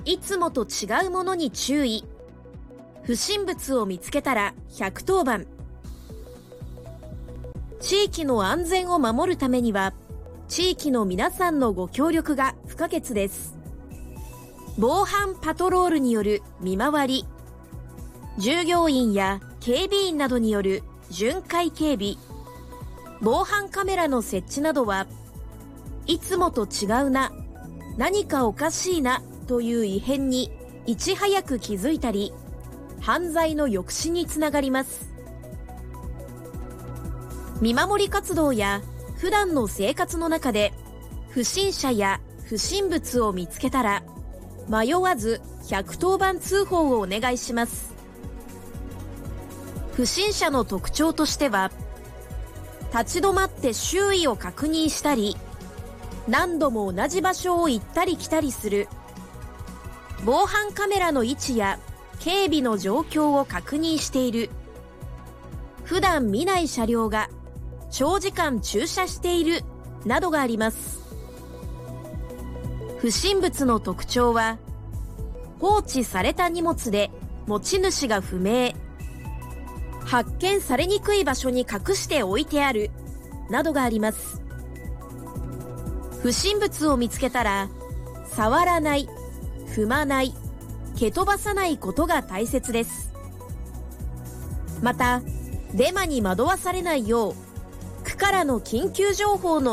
いつもと違うものに注意。不審物を見つけたら110番。地域の安全を守るためには、地域の皆さんのご協力が不可欠です。防犯パトロールによる見回り、従業員や警備員などによる巡回警備、防犯カメラの設置などは、いつもと違うな、何かおかしいなという異変にいち早く気づいたり、犯罪の抑止につながります。見守り活動や普段の生活の中で不審者や不審物を見つけたら、迷わず110番通報をお願いします。不審者の特徴としては、立ち止まって周囲を確認したり、何度も同じ場所を行ったり来たりする、防犯カメラの位置や警備の状況を確認している、普段見ない車両が長時間駐車しているなどがあります。不審物の特徴は、放置された荷物で持ち主が不明、発見されにくい場所に隠して置いてあるなどがあります。不審物を見つけたら、触らない、踏まない、蹴飛ばさないことが大切です。また、デマに惑わされないよう、区からの緊急情報の